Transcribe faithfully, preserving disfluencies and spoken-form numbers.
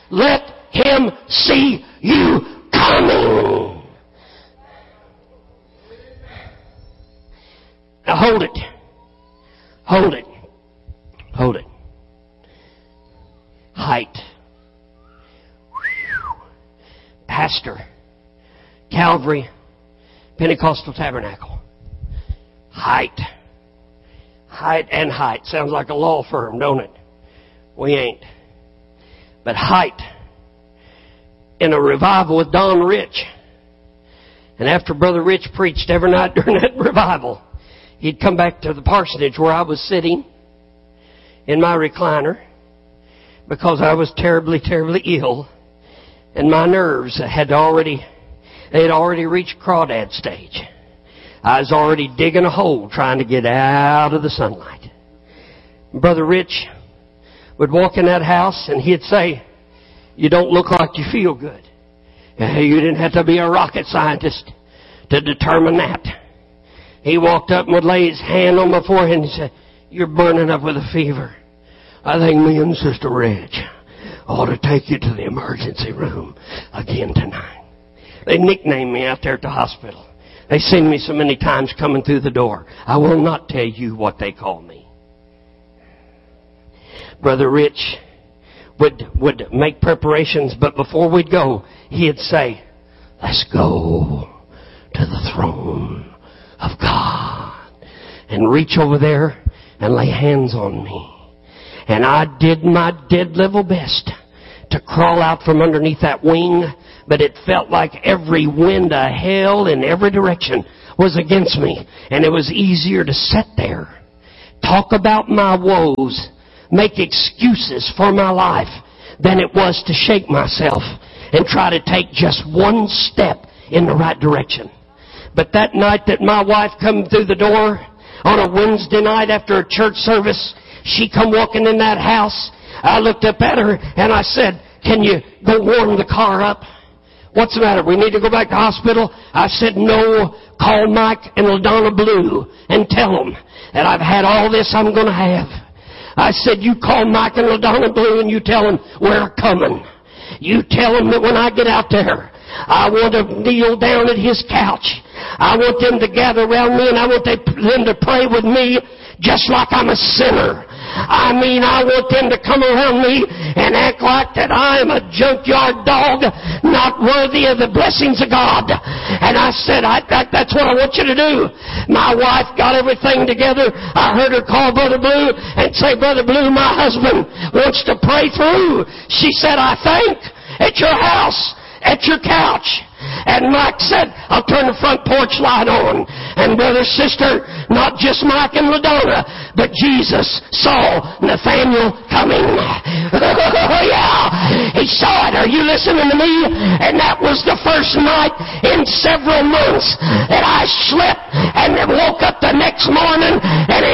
let him see you coming. Now hold it. Hold it. Hold it. Height. Pastor. Calvary. Pentecostal Tabernacle. Height. Height and height. Sounds like a law firm, don't it? We ain't. But height. In a revival with Don Rich. And after Brother Rich preached every night during that revival, he'd come back to the parsonage where I was sitting in my recliner because I was terribly, terribly ill. And my nerves had already, they had already reached crawdad stage. I was already digging a hole trying to get out of the sunlight. Brother Rich would walk in that house and he'd say, "You don't look like you feel good." You didn't have to be a rocket scientist to determine that. He walked up and would lay his hand on my forehead and say, "You're burning up with a fever. I think me and Sister Reg ought to take you to the emergency room again tonight." They nicknamed me out there at the hospital. They seen me so many times coming through the door. I will not tell you what they call me. Brother Rich would would make preparations, but before we'd go, he'd say, "Let's go to the throne of God," and reach over there and lay hands on me. And I did my dead level best to crawl out from underneath that wing, but it felt like every wind of hell in every direction was against me. And it was easier to sit there, talk about my woes, make excuses for my life, than it was to shake myself and try to take just one step in the right direction. But that night that my wife come through the door on a Wednesday night after a church service, she come walking in that house. I looked up at her and I said, "Can you go warm the car up?" "What's the matter? We need to go back to the hospital?" I said, "No, call Mike and LaDonna Blue and tell them that I've had all this I'm going to have." I said, "You call Mike and LaDonna Blue and you tell them we're coming. You tell them that when I get out there, I want to kneel down at his couch. I want them to gather around me and I want them to pray with me just like I'm a sinner. I mean, I want them to come around me and act like that I am a junkyard dog, not worthy of the blessings of God." And I said, I, that, that's what I want you to do. My wife got everything together. I heard her call Brother Blue and say, "Brother Blue, my husband wants to pray through." She said, "I think at your house, at your couch." And Mike said, "I'll turn the front porch light on." And brother, sister, not just Mike and LaDonna, but Jesus saw Nathaniel coming. Oh, yeah, he saw it. Are you listening to me? And that was the first night in several months that I slept and then woke up the next morning and